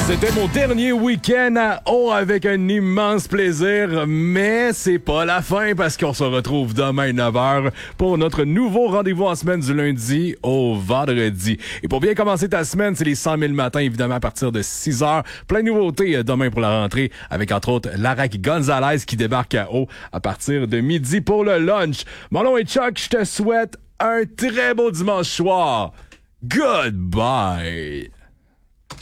C'était mon dernier week-end à Haut avec un immense plaisir, mais c'est pas la fin parce qu'on se retrouve demain 9h pour notre nouveau rendez-vous en semaine du lundi au vendredi. Et pour bien commencer ta semaine, c'est les 100 000 matins, évidemment, à partir de 6h. Plein de nouveautés demain pour la rentrée avec, entre autres, Larek Gonzalez qui débarque à Haut à partir de midi pour le lunch. Mon nom est Chuck, je te souhaite un très beau dimanche soir. Goodbye!